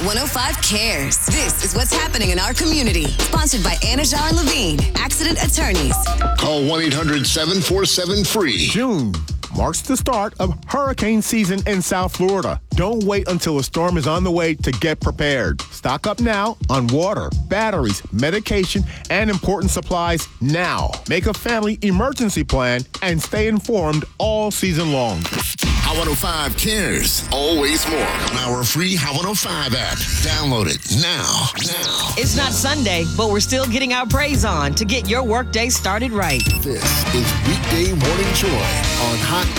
Hot 105 cares. This is what's happening in our community. Sponsored by Anajar and Levine, Accident Attorneys. Call 1-800-747-FREE. June marks the start of hurricane season in South Florida. Don't wait until a storm is on the way to get prepared. Stock up now on water, batteries, medication, and important supplies now. Make a family emergency plan and stay informed all season long. Hot 105 cares. Always more on our free Hot 105 app. Download it now. It's not Sunday, but we're still getting our praise on to get your workday started right. This is Weekday Morning Joy on Hot